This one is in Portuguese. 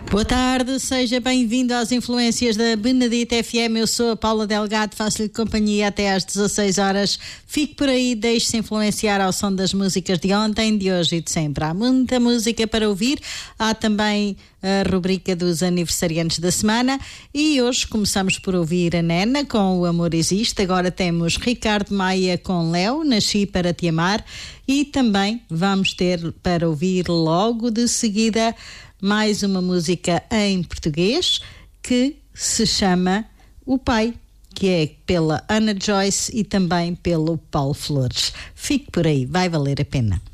Boa tarde, seja bem-vindo às Influências da Benedita FM. Eu sou a Paula Delgado, faço-lhe companhia até às 16 horas. Fique por aí, deixe-se influenciar ao som das músicas de ontem, de hoje e de sempre. Há muita música para ouvir, há também a rubrica dos aniversariantes da semana e hoje começamos por ouvir a Nena com O Amor Existe. Agora temos Ricardo Maia com Léo, Nasci para Te Amar, e também vamos ter para ouvir logo de seguida mais uma música em português que se chama O Pai, que é pela Ana Joyce e também pelo Paulo Flores. Fique por aí, vai valer a pena.